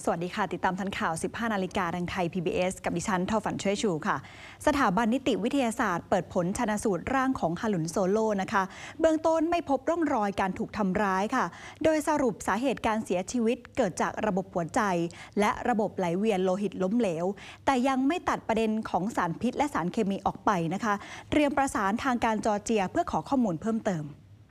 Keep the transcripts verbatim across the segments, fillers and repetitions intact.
สวัสดีค่ะติดตามทันข่าว สิบห้า นาฬิกาทางไทย พี บี เอส กับดิฉันทอฝันช่วยชูค่ะสถาบันนิติวิทยาศาสตร์เปิดผลชันสูตรร่างของฮาลุนโซโลนะคะเบื้องต้นไม่พบร่องรอยการถูกทำร้ายค่ะโดยสรุปสาเหตุการเสียชีวิตเกิดจากระบบหัวใจและระบบไหลเวียนโลหิตล้มเหลวแต่ยังไม่ตัดประเด็นของสารพิษและสารเคมีออกไปนะคะเตรียมประสานทางการจอร์เจียเพื่อขอข้อมูลเพิ่มเติม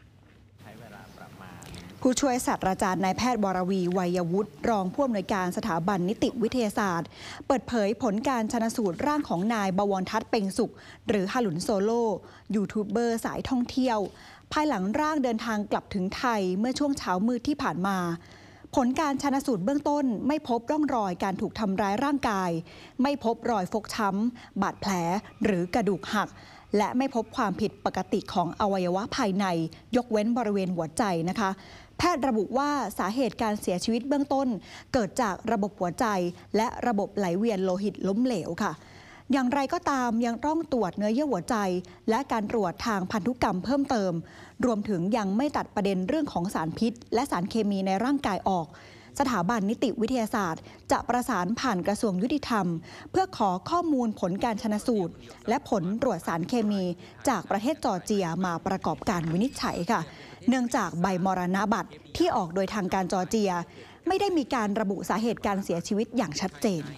ผู้ช่วยศาสตราจารย์นายแพทย์วรวีวัยวุฒิรองผู้อำนวยการสถาบันนิติวิทยาศาสตร์เปิดเผยผลการชันสูตรร่างของนายบวรทัศน์เป่งสุขหรือฮาลุนโซโลยูทูบเบอร์สายท่องเที่ยวภายหลังร่างเดินทางกลับถึงไทยเมื่อช่วงเช้ามืดที่ผ่านมาผลการชันสูตรเบื้องต้นไม่พบร่องรอยการถูกทำร้ายร่างกายไม่พบรอยฟกช้ำบาดแผลหรือกระดูกหักและไม่พบความผิดปกติของอวัยวะภายในยกเว้นบริเวณหัวใจนะคะแพทย์ระบุว่าสาเหตุการเสียชีวิตเบื้องต้นเกิดจากระบบหัวใจและระบบไหลเวียนโลหิตล้มเหลวค่ะอย่างไรก็ตามยังต้องตรวจเนื้อเยื่อหัวใจและการตรวจทางพันธุกรรมเพิ่มเติมรวมถึงยังไม่ตัดประเด็นเรื่องของสารพิษและสารเคมีในร่างกายออกสถาบันนิติวิทยาศาสตร์จะประสานผ่านกระทรวงยุติธรรมเพื่อขอข้อมูลผลการชันสูตรและผลตรวจสารเคมีจากประเทศจอร์เจียมาประกอบการวินิจฉัยค่ะเนื่องจากใบมรณบัตรที่ออกโดยทางการจอร์เจียไม่ได้มีการระบุสาเหตุการเสียชีวิตอย่างชัดเจน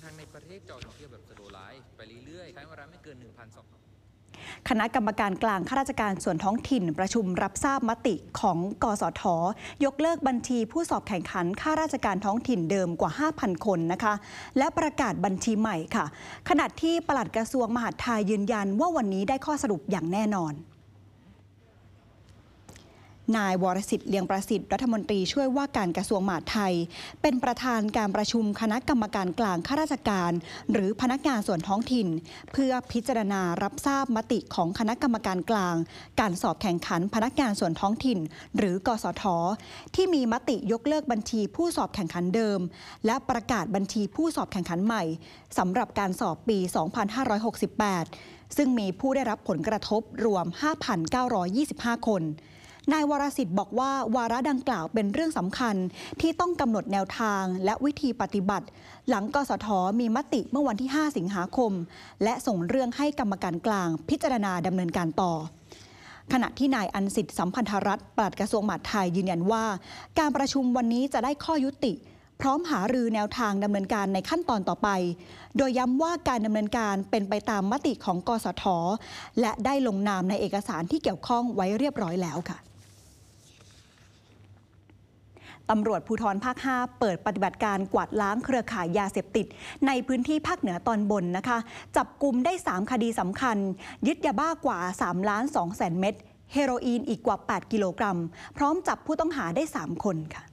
คณะกรรมการกลางข้าราชการส่วนท้องถิ่นประชุมรับทราบมติของกสท.ยกเลิกบัญชีผู้สอบแข่งขันข้าราชการท้องถิ่นเดิมกว่า ห้าพัน คนนะคะและประกาศบัญชีใหม่ค่ะขณะที่ปลัดกระทรวงมหาดไทยยืนยันว่าวันนี้ได้ข้อสรุปอย่างแน่นอนนายวรสิทธิ์เลียงประสิทธิ์รัฐมนตรีช่วยว่าการกระทรวงมหาดไทยเป็นประธานการประชุมคณะกรรมการกลางข้าราชการหรือพนักงานส่วนท้องถิ่นเพื่อพิจารณารับทราบมติของคณะกรรมการกลางการสอบแข่งขันพนักงานส่วนท้องถิ่นหรือกสท.ที่มีมติยกเลิกบัญชีผู้สอบแข่งขันเดิมและประกาศบัญชีผู้สอบแข่งขันใหม่สำหรับการสอบปี สองพันห้าร้อยหกสิบแปด ซึ่งมีผู้ได้รับผลกระทบรวม ห้าพันเก้าร้อยยี่สิบห้า คนนายวรสิทธิ์บอกว่าวาระดังกล่าวเป็นเรื่องสำคัญที่ต้องกำหนดแนวทางและวิธีปฏิบัติหลังกสท.มีมติเมื่อวันที่ ห้า สิงหาคมและส่งเรื่องให้กรรมการกลางพิจารณาดำเนินการต่อขณะที่นายอันสิทธิ์สัมพันธรัตน์ปลัดกระทรวงมหาดไทยยืนยันว่าการประชุมวันนี้จะได้ข้อยุติพร้อมหารือแนวทางดำเนินการในขั้นตอนต่อไปโดยย้ำว่าการดำเนินการเป็นไปตามมติของกสท.และได้ลงนามในเอกสารที่เกี่ยวข้องไว้เรียบร้อยแล้วค่ะตำรวจภูธรภาค ห้าเปิดปฏิบัติการกวาดล้างเครือข่ายยาเสพติดในพื้นที่ภาคเหนือตอนบนนะคะจับกุมได้สามคดีสำคัญยึดยาบ้ากว่าสามล้านสองแสนเม็ดเฮโรอีนอีกกว่าแปดกิโลกรัมพร้อมจับผู้ต้องหาได้สามคนค่ะ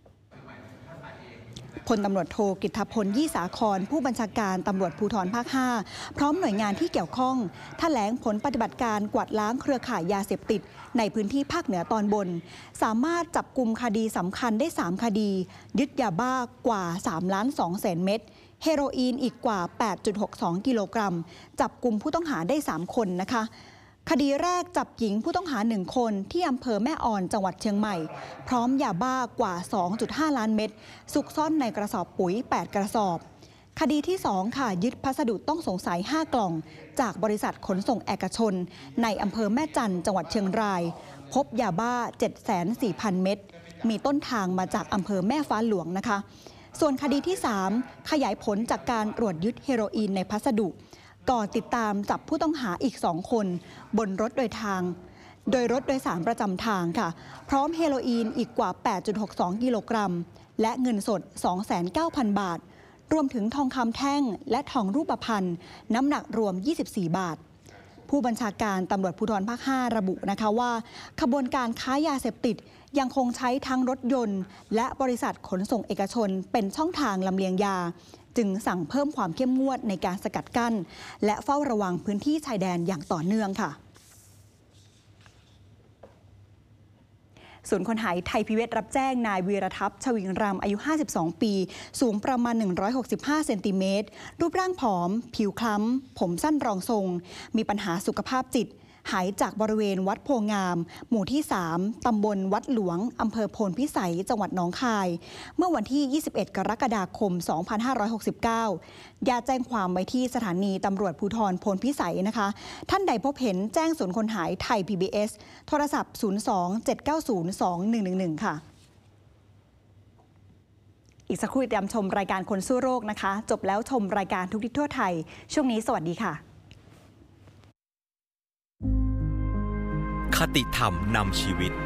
พลตำรวจโทกิตติพลยี่สาครผู้บัญชาการตำรวจภูธรภาค ห้าพร้อมหน่วยงานที่เกี่ยวข้องแถลงผลปฏิบัติการกวาดล้างเครือข่ายยาเสพติดในพื้นที่ภาคเหนือตอนบนสามารถจับกุมคดีสำคัญได้สามคดียึดยาบ้ากว่าสามล้านสองแสนเม็ดเฮโรอีนอีกกว่า แปดจุดหกสองกิโลกรัมจับกุมผู้ต้องหาได้สามคนนะคะคดีแรกจับหญิงผู้ต้องหาหนึ่งคนที่อำเภอแม่อ่อนจังหวัดเชียงใหม่พร้อมยาบ้ากว่า สองจุดห้าล้านเม็ดซุกซ่อนในกระสอบปุ๋ยแปดกระสอบคดีที่สองค่ะยึดพัสดุต้องสงสัยห้ากล่องจากบริษัทขนส่งเอกชนในอำเภอแม่จันทร์จังหวัดเชียงรายพบยาบ้า เจ็ดแสนสี่พัน เม็ดมีต้นทางมาจากอำเภอแม่ฟ้าหลวงนะคะส่วนคดีที่สามขยายผลจากการตรวจยึดเฮโรอีนในพัสดุก่อนติดตามจับผู้ต้องหาอีกสองคนบนรถโดยทางโดยรถโดยสารประจำทางค่ะพร้อมเฮโรอีนอีกกว่า แปดจุดหกสองกิโลกรัมและเงินสด สองแสนเก้าพัน บาทรวมถึงทองคำแท่งและทองรูปพรรณน้ำหนักรวมยี่สิบสี่บาทผู้บัญชาการตำรวจภูธรภาค ห้าระบุนะคะว่าขบวนการค้ายาเสพติดยังคงใช้ทั้งรถยนต์และบริษัทขนส่งเอกชนเป็นช่องทางลำเลียงยาจึงสั่งเพิ่มความเข้มงวดในการสกัดกั้นและเฝ้าระวังพื้นที่ชายแดนอย่างต่อเนื่องค่ะศูนย์คนหายไทยพิเวศรับแจ้งนายวีรทัพชวิงรำอายุห้าสิบสองปีสูงประมาณหนึ่งร้อยหกสิบห้าเซนติเมตรรูปร่างผอมผิวคล้ำผมสั้นรองทรงมีปัญหาสุขภาพจิตหายจากบริเวณวัดโพงามหมู่ที่สามตำบลวัดหลวงอำเภอโพนพิสัยจังหวัดหนองคายเมื่อวันที่ยี่สิบเอ็ดกรกฎาคมสองพันห้าร้อยหกสิบเก้าญาติแจ้งความไว้ที่สถานีตำรวจภูธรโพนพิสัยนะคะท่านใดพบเห็นแจ้งศูนย์คนหายไทย พี บี เอส โทรศัพท์ศูนย์ สอง เจ็ด เก้า ศูนย์ สอง หนึ่ง หนึ่ง หนึ่งค่ะอีกสักครู่ติดตามชมรายการคนสู้โรคนะคะจบแล้วชมรายการทุกทิศทั่วไทยช่วงนี้สวัสดีค่ะคติธรรมนำชีวิต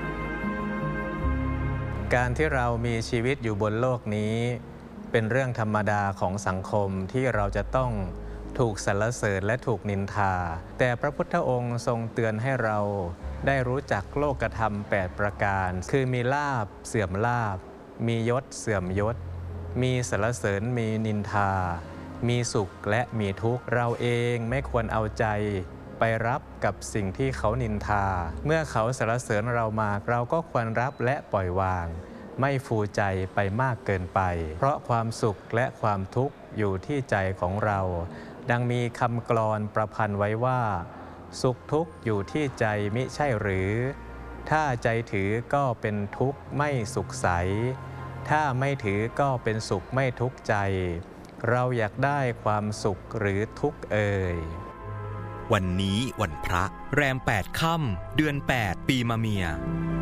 การที่เรามีชีวิตอยู่บนโลกนี้เป็นเรื่องธรรมดาของสังคมที่เราจะต้องถูกสรรเสริญและถูกนินทาแต่พระพุทธองค์ทรงเตือนให้เราได้รู้จักโลกธรรมแปดประการคือมีลาภเสื่อมลาภมียศเสื่อมยศมีสรรเสริญมีนินทามีสุขและมีทุกข์เราเองไม่ควรเอาใจไปรับกับสิ่งที่เขานินทาเมื่อเขาสรรเสริญเรามาเราก็ควรรับและปล่อยวางไม่ฟูใจไปมากเกินไปเพราะความสุขและความทุกข์อยู่ที่ใจของเราดังมีคำกลอนประพันธ์ไว้ว่าสุขทุกข์อยู่ที่ใจมิใช่หรือถ้าใจถือก็เป็นทุกข์ไม่สุขใสถ้าไม่ถือก็เป็นสุขไม่ทุกข์ใจเราอยากได้ความสุขหรือทุกข์เอ่ยวันนี้วันพระแรมแปดค่ำเดือนแปดปีมะเมีย